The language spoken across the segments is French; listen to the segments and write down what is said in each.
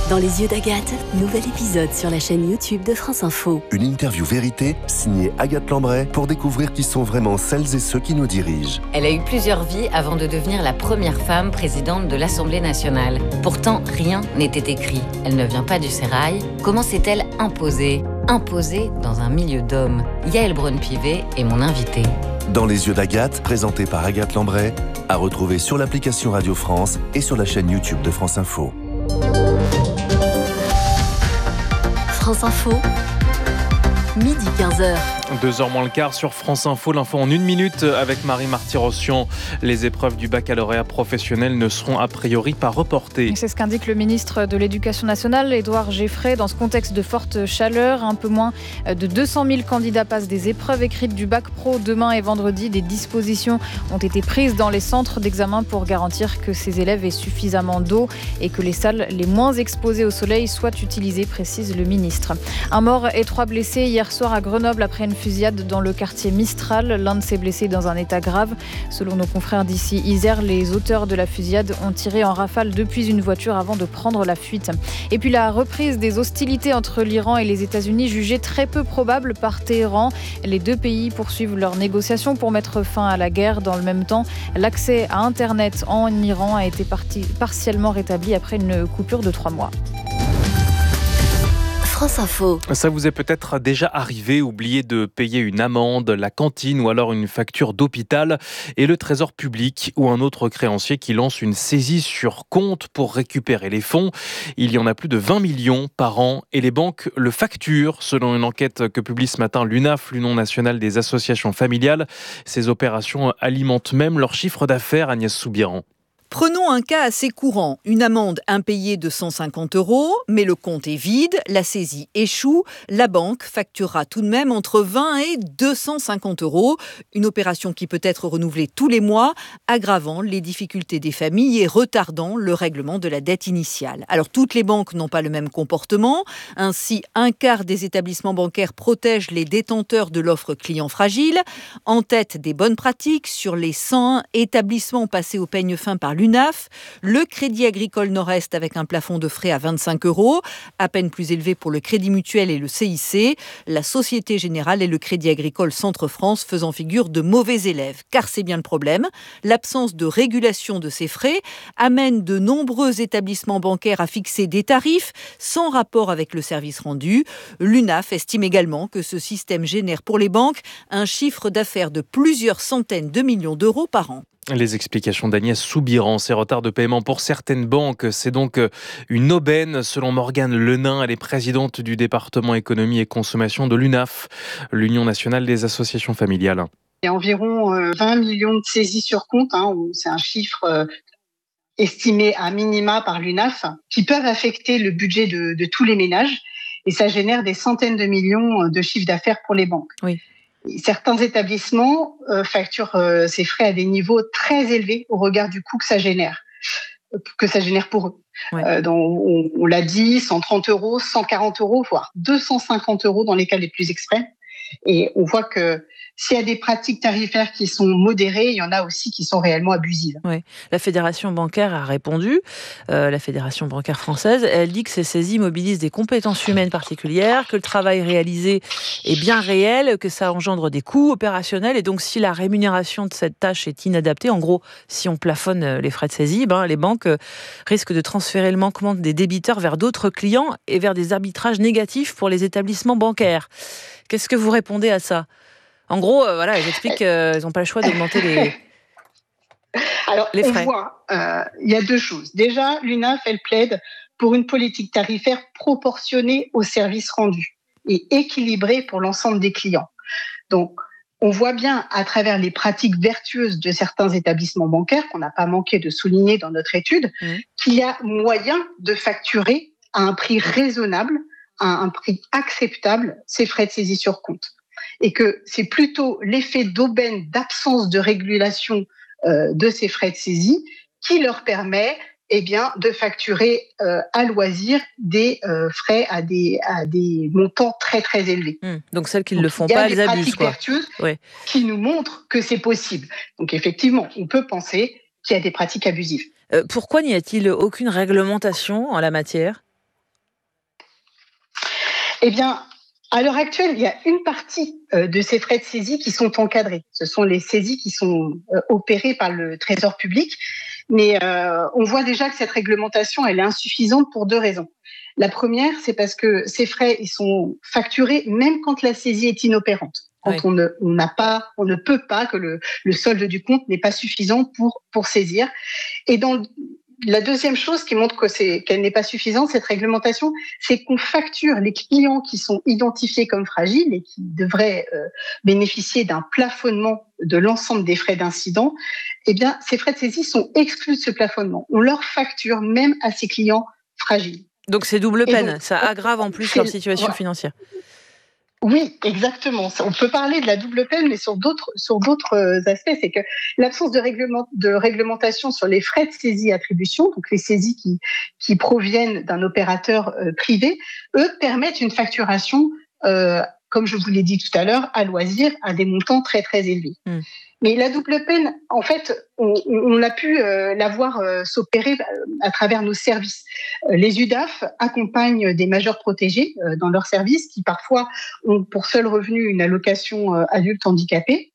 Dans les yeux d'Agathe, nouvel épisode sur la chaîne YouTube de France Info. Une interview vérité signée Agathe Lambray pour découvrir qui sont vraiment celles et ceux qui nous dirigent. Elle a eu plusieurs vies avant de devenir la première femme présidente de l'Assemblée nationale. Pourtant, rien n'était écrit. Elle ne vient pas du sérail. Comment s'est-elle imposée dans un milieu d'hommes? Yaël Braun-Pivet est mon invitée. Dans les yeux d'Agathe, présenté par Agathe Lambray, à retrouver sur l'application Radio France et sur la chaîne YouTube de France Info. France Info, midi 15h. 2h moins le quart sur France Info, l'info en 1 minute avec Marie Marty-Rossian. Les épreuves du baccalauréat professionnel ne seront a priori pas reportées. C'est ce qu'indique le ministre de l'Éducation nationale, Édouard Geffray. Dans ce contexte de forte chaleur, un peu moins de 200 000 candidats passent des épreuves écrites du bac pro demain et vendredi. Des dispositions ont été prises dans les centres d'examen pour garantir que ces élèves aient suffisamment d'eau et que les salles les moins exposées au soleil soient utilisées, précise le ministre. Un mort et 3 blessés hier soir à Grenoble après une fusillade dans le quartier Mistral. L'un de ces blessés est dans un état grave. Selon nos confrères d'ici Isère, les auteurs de la fusillade ont tiré en rafale depuis une voiture avant de prendre la fuite. Et puis la reprise des hostilités entre l'Iran et les États-Unis jugée très peu probable par Téhéran. Les deux pays poursuivent leurs négociations pour mettre fin à la guerre. Dans le même temps, l'accès à Internet en Iran a été partiellement rétabli après une coupure de 3 mois. France Info. Ça vous est peut-être déjà arrivé, oublier de payer une amende, la cantine ou alors une facture d'hôpital et le trésor public ou un autre créancier qui lance une saisie sur compte pour récupérer les fonds. Il y en a plus de 20 millions par an et les banques le facturent selon une enquête que publie ce matin l'UNAF, l'Union nationale des associations familiales. Ces opérations alimentent même leur chiffre d'affaires, Agnès Soubiran. Prenons un cas assez courant, une amende impayée de 150 €, mais le compte est vide, la saisie échoue, la banque facturera tout de même entre 20 et 250 €, une opération qui peut être renouvelée tous les mois, aggravant les difficultés des familles et retardant le règlement de la dette initiale. Alors toutes les banques n'ont pas le même comportement, ainsi un quart des établissements bancaires protègent les détenteurs de l'offre client fragile, en tête des bonnes pratiques sur les 101 établissements passés au peigne fin par l'UNAF, le Crédit Agricole Nord-Est avec un plafond de frais à 25 €, à peine plus élevé pour le Crédit Mutuel et le CIC, la Société Générale et le Crédit Agricole Centre-France faisant figure de mauvais élèves. Car c'est bien le problème, l'absence de régulation de ces frais amène de nombreux établissements bancaires à fixer des tarifs sans rapport avec le service rendu. L'UNAF estime également que ce système génère pour les banques un chiffre d'affaires de plusieurs centaines de millions d'euros par an. Les explications d'Agnès Soubiran. Ces retards de paiement pour certaines banques, c'est donc une aubaine. Selon Morgane Lenain, elle est présidente du département économie et consommation de l'UNAF, l'Union nationale des associations familiales. Il y a environ 20 millions de saisies sur compte, c'est un chiffre estimé à minima par l'UNAF, qui peuvent affecter le budget de tous les ménages. Et ça génère des centaines de millions de chiffres d'affaires pour les banques. Oui. Certains établissements facturent ces frais à des niveaux très élevés au regard du coût que ça génère pour eux. Ouais. On l'a dit, 130 €, 140 €, voire 250 € dans les cas les plus extrêmes. Et on voit que s'il y a des pratiques tarifaires qui sont modérées, il y en a aussi qui sont réellement abusives. Oui. La Fédération bancaire a répondu, la Fédération bancaire française, elle dit que ces saisies mobilisent des compétences humaines particulières, que le travail réalisé est bien réel, que ça engendre des coûts opérationnels et donc si la rémunération de cette tâche est inadaptée, en gros, si on plafonne les frais de saisie, les banques risquent de transférer le manquement des débiteurs vers d'autres clients et vers des arbitrages négatifs pour les établissements bancaires. Qu'est-ce que vous répondez à ça ? En gros, ils expliquent qu'ils n'ont pas le choix d'augmenter les frais. On voit, il y a deux choses. Déjà, l'UNAF, elle plaide pour une politique tarifaire proportionnée aux services rendus et équilibrée pour l'ensemble des clients. Donc, on voit bien à travers les pratiques vertueuses de certains établissements bancaires, qu'on n'a pas manqué de souligner dans notre étude, qu'il y a moyen de facturer à un prix raisonnable, à un prix acceptable, ces frais de saisie sur compte. Et que c'est plutôt l'effet d'aubaine, d'absence de régulation de ces frais de saisie qui leur permet de facturer à loisir des frais à des montants très très élevés. Donc celles qui ne le font pas, elles abusent. Il y a des pratiques vertueuses qui nous montrent que c'est possible. Donc effectivement, on peut penser qu'il y a des pratiques abusives. Pourquoi n'y a-t-il aucune réglementation en la matière ? Eh bien, à l'heure actuelle, il y a une partie de ces frais de saisie qui sont encadrés. Ce sont les saisies qui sont opérées par le Trésor public. Mais on voit déjà que cette réglementation, elle est insuffisante pour 2 raisons. La première, c'est parce que ces frais, ils sont facturés même quand la saisie est inopérante. Quand on ne peut pas, que le solde du compte n'est pas suffisant pour saisir. Et la deuxième chose qui montre qu'elle n'est pas suffisante, cette réglementation, c'est qu'on facture les clients qui sont identifiés comme fragiles et qui devraient bénéficier d'un plafonnement de l'ensemble des frais d'incident. Eh bien, ces frais de saisie sont exclus de ce plafonnement. On leur facture même à ces clients fragiles. Donc c'est double peine, donc, ça aggrave en plus leur situation financière. Oui, exactement. On peut parler de la double peine, mais sur d'autres aspects, c'est que l'absence de réglementation sur les frais de saisie attribution, donc les saisies qui proviennent d'un opérateur privé, eux permettent une facturation, comme je vous l'ai dit tout à l'heure, à loisir, à des montants très très élevés. Mais la double peine, en fait, on a pu la voir s'opérer à travers nos services. Les UDAF accompagnent des majeurs protégés dans leurs services qui parfois ont pour seul revenu une allocation adulte handicapé.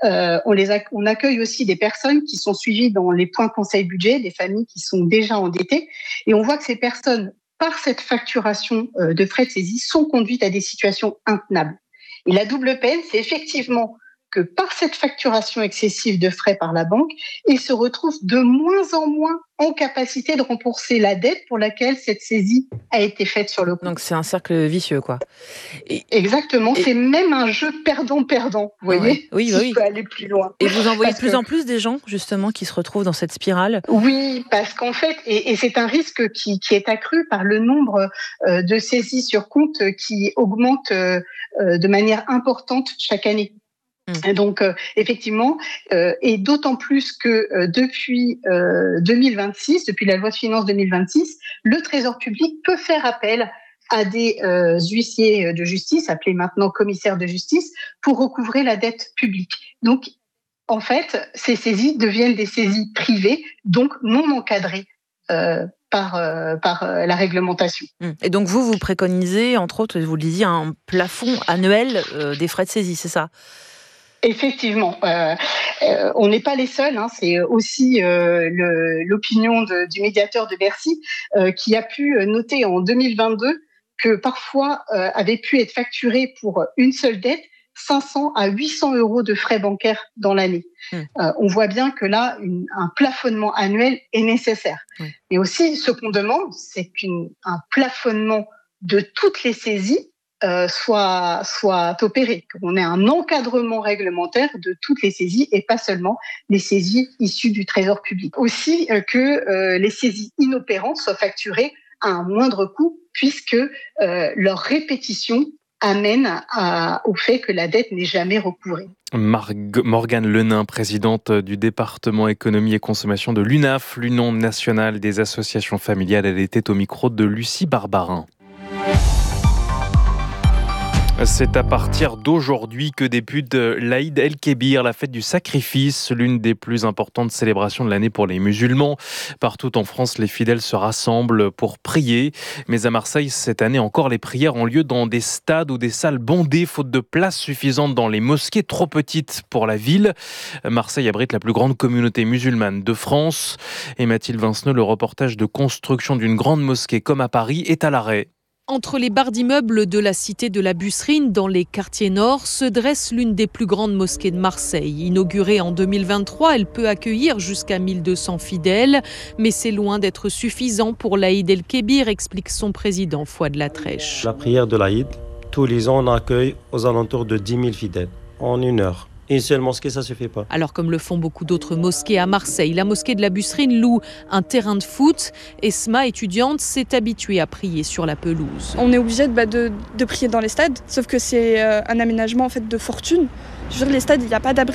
On accueille aussi des personnes qui sont suivies dans les points conseil budget, des familles qui sont déjà endettées. Et on voit que ces personnes, par cette facturation de frais de saisie, sont conduites à des situations intenables. Et la double peine, c'est effectivement que par cette facturation excessive de frais par la banque, ils se retrouvent de moins en moins en capacité de rembourser la dette pour laquelle cette saisie a été faite sur le compte. Donc c'est un cercle vicieux, quoi. Exactement, c'est même un jeu perdant-perdant, vous voyez, oui. Je peux aller plus loin. Et vous en voyez de plus en plus des gens, justement, qui se retrouvent dans cette spirale? Oui, parce qu'en fait, et c'est un risque qui est accru par le nombre de saisies sur compte qui augmente de manière importante chaque année. Donc effectivement, et d'autant plus que depuis 2026, depuis la loi de finances 2026, le Trésor public peut faire appel à des huissiers de justice, appelés maintenant commissaires de justice, pour recouvrer la dette publique. Donc en fait, ces saisies deviennent des saisies privées, donc non encadrées par la réglementation. Et donc vous préconisez, entre autres, vous le disiez, un plafond annuel des frais de saisie, c'est ça? Effectivement, on n'est pas les seuls. C'est aussi l'opinion du médiateur de Bercy qui a pu noter en 2022 que parfois avait pu être facturé pour une seule dette 500 à 800 euros de frais bancaires dans l'année. On voit bien que là, un plafonnement annuel est nécessaire. Et aussi, ce qu'on demande, c'est qu'un plafonnement de toutes les saisies soit opéré, qu'on ait un encadrement réglementaire de toutes les saisies et pas seulement les saisies issues du Trésor public. Aussi que les saisies inopérantes soient facturées à un moindre coût puisque leur répétition amène au fait que la dette n'est jamais recouvrée. Morgane Lenain, présidente du département économie et consommation de l'UNAF, l'Union nationale des associations familiales, elle était au micro de Lucie Barbarin. C'est à partir d'aujourd'hui que débute l'Aïd el-Kébir, la fête du sacrifice, l'une des plus importantes célébrations de l'année pour les musulmans. Partout en France, les fidèles se rassemblent pour prier. Mais à Marseille, cette année encore, les prières ont lieu dans des stades ou des salles bondées, faute de place suffisante dans les mosquées, trop petites pour la ville. Marseille abrite la plus grande communauté musulmane de France. Et Mathilde Vinceneux, le reportage de construction d'une grande mosquée comme à Paris est à l'arrêt. Entre les barres d'immeubles de la cité de la Busserine, dans les quartiers nord, se dresse l'une des plus grandes mosquées de Marseille. Inaugurée en 2023, elle peut accueillir jusqu'à 1200 fidèles, mais c'est loin d'être suffisant pour l'Aïd el-Kébir, explique son président Fouad Latrèche. La prière de l'Aïd, tous les ans, on accueille aux alentours de 10 000 fidèles en une heure. Une seule mosquée, ça ne suffit pas. Alors, comme le font beaucoup d'autres mosquées à Marseille, la mosquée de la Busserine loue un terrain de foot. Esma, étudiante, s'est habituée à prier sur la pelouse. On est obligé de prier dans les stades, sauf que c'est un aménagement en fait, de fortune. Je veux dire, les stades, il n'y a pas d'abri.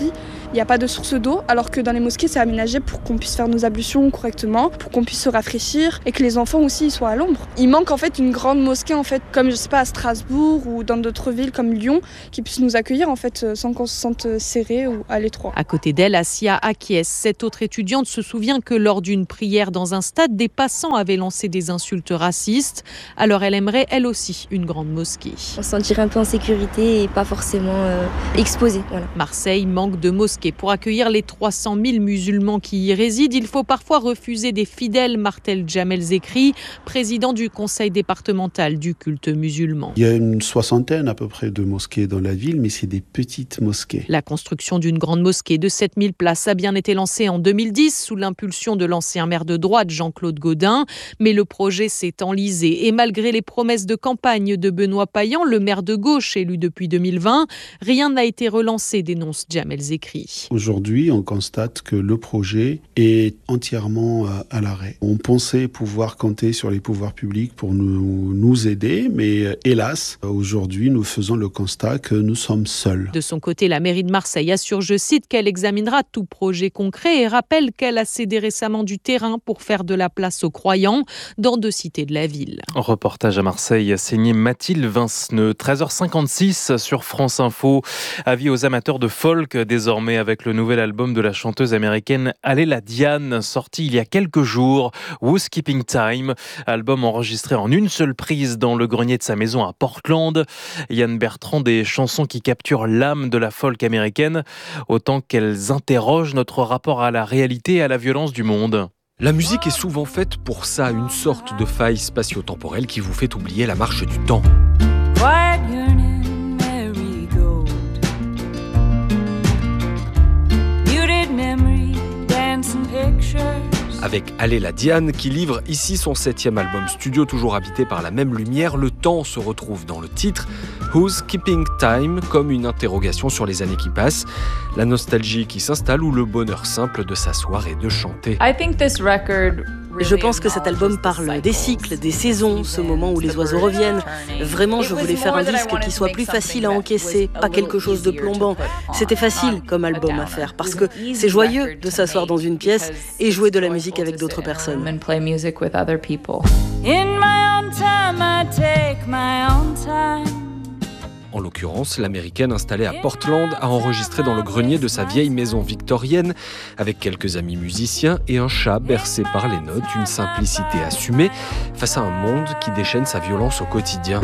il n'y a pas de source d'eau, alors que dans les mosquées, c'est aménagé pour qu'on puisse faire nos ablutions correctement, pour qu'on puisse se rafraîchir et que les enfants aussi soient à l'ombre. Il manque en fait une grande mosquée, en fait, comme je sais pas, à Strasbourg ou dans d'autres villes comme Lyon, qui puisse nous accueillir en fait sans qu'on se sente serré ou à l'étroit. À côté d'elle, Assia acquiesce. Cette autre étudiante se souvient que lors d'une prière dans un stade, des passants avaient lancé des insultes racistes. Alors elle aimerait, elle aussi, une grande mosquée. On se sentirait un peu en sécurité et pas forcément exposé. Voilà. Marseille manque de mosquées. Pour accueillir les 300 000 musulmans qui y résident, il faut parfois refuser des fidèles, martèle Jamel Zekri, président du conseil départemental du culte musulman. Il y a une soixantaine à peu près de mosquées dans la ville, mais c'est des petites mosquées. La construction d'une grande mosquée de 7000 places a bien été lancée en 2010 sous l'impulsion de l'ancien maire de droite Jean-Claude Gaudin, mais le projet s'est enlisé et malgré les promesses de campagne de Benoît Payan, le maire de gauche élu depuis 2020, rien n'a été relancé, dénonce Jamel Zekri. Aujourd'hui, on constate que le projet est entièrement à l'arrêt. On pensait pouvoir compter sur les pouvoirs publics pour nous aider, mais hélas, aujourd'hui, nous faisons le constat que nous sommes seuls. De son côté, la mairie de Marseille assure, je cite, qu'elle examinera tout projet concret et rappelle qu'elle a cédé récemment du terrain pour faire de la place aux croyants dans 2 cités de la ville. Reportage à Marseille, signé Mathilde Vinceneux. 13h56 sur France Info. Avis aux amateurs de folk, désormais avec le nouvel album de la chanteuse américaine Aléla Diane, sorti il y a quelques jours, Who's Keeping Time, album enregistré en une seule prise dans le grenier de sa maison à Portland. Yann Bertrand, des chansons qui capturent l'âme de la folk américaine, autant qu'elles interrogent notre rapport à la réalité et à la violence du monde. La musique est souvent faite pour ça, une sorte de faille spatio-temporelle qui vous fait oublier la marche du temps. Avec Aléla Diane qui livre ici son 7e album studio, toujours habité par la même lumière, le temps se retrouve dans le titre Who's Keeping Time, comme une interrogation sur les années qui passent, la nostalgie qui s'installe ou le bonheur simple de s'asseoir et de chanter. Je pense que cet album parle des cycles, des saisons, ce moment où les oiseaux reviennent. Vraiment, je voulais faire un disque qui soit plus facile à encaisser, pas quelque chose de plombant. C'était facile comme album à faire parce que c'est joyeux de s'asseoir dans une pièce et jouer de la musique avec d'autres personnes. En l'occurrence, l'américaine installée à Portland a enregistré dans le grenier de sa vieille maison victorienne avec quelques amis musiciens et un chat bercé par les notes, une simplicité assumée face à un monde qui déchaîne sa violence au quotidien.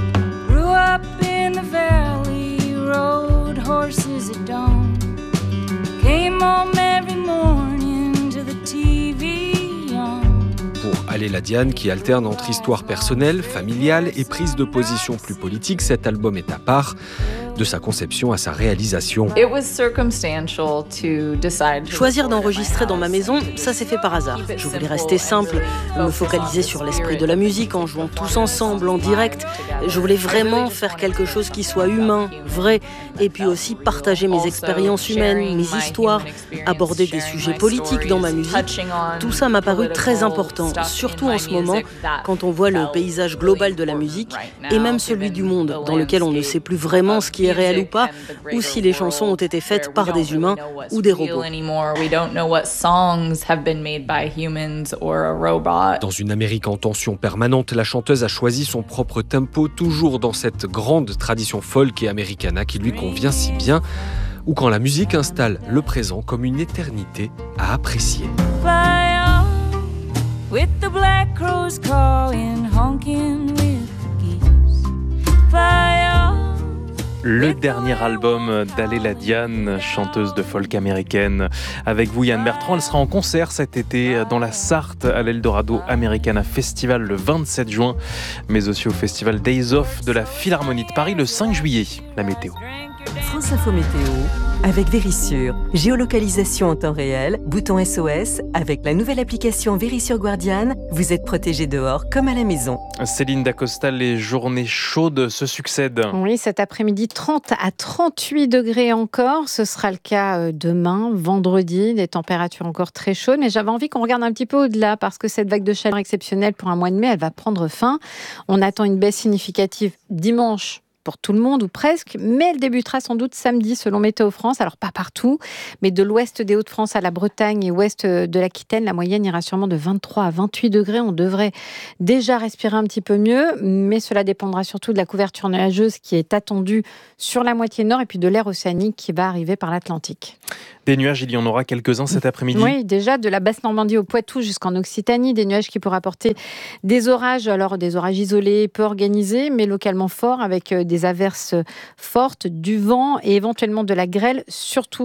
Aléla Diane qui alterne entre histoire personnelle, familiale et prise de position plus politique, cet album est à part de sa conception à sa réalisation. Choisir d'enregistrer dans ma maison, ça s'est fait par hasard. Je voulais rester simple, me focaliser sur l'esprit de la musique en jouant tous ensemble, en direct. Je voulais vraiment faire quelque chose qui soit humain, vrai, et puis aussi partager mes expériences humaines, mes histoires, aborder des sujets politiques dans ma musique. Tout ça m'a paru très important, surtout en ce moment, quand on voit le paysage global de la musique, et même celui du monde, dans lequel on ne sait plus vraiment ce qui est réel ou pas, ou si les chansons ont été faites par des humains ou des robots. Dans une Amérique en tension permanente, la chanteuse a choisi son propre tempo, toujours dans cette grande tradition folk et americana qui lui convient si bien, ou quand la musique installe le présent comme une éternité à apprécier. With the black crows cawing, honking with the geese. Fly off. Le dernier album d'Aléla Diane, chanteuse de folk américaine. Avec vous Yann Bertrand, elle sera en concert cet été dans la Sarthe à l'Eldorado Americana Festival le 27 juin, mais aussi au festival Days Off de la Philharmonie de Paris le 5 juillet. La météo. France Info Météo avec Vérissure. Géolocalisation en temps réel, bouton SOS. Avec la nouvelle application Vérissure Guardian, vous êtes protégé dehors comme à la maison. Céline Dacosta, les journées chaudes se succèdent. Oui, cet après-midi, 30 à 38 degrés encore. Ce sera le cas demain, vendredi. Des températures encore très chaudes. Mais j'avais envie qu'on regarde un petit peu au-delà parce que cette vague de chaleur exceptionnelle pour un mois de mai, elle va prendre fin. On attend une baisse significative dimanche pour tout le monde ou presque, mais elle débutera sans doute samedi selon Météo France. Alors pas partout, mais de l'ouest des Hauts-de-France à la Bretagne et ouest de l'Aquitaine, la moyenne ira sûrement de 23 à 28 degrés. On devrait déjà respirer un petit peu mieux, mais cela dépendra surtout de la couverture nuageuse qui est attendue sur la moitié nord et puis de l'air océanique qui va arriver par l'Atlantique. Des nuages, il y en aura quelques-uns cet après-midi. Oui, déjà de la Basse-Normandie au Poitou jusqu'en Occitanie, des nuages qui pourraient apporter des orages, alors des orages isolés, peu organisés, mais localement forts, avec des averses fortes, du vent et éventuellement de la grêle, surtout